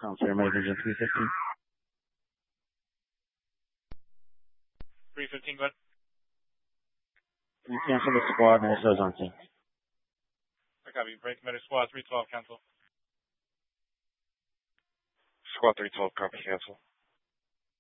Consider my vision 315. 315, go ahead. Cancel the squad, Minnesota's on scene. I copy. Break commander squad 312, cancel. Squad 312, copy, cancel.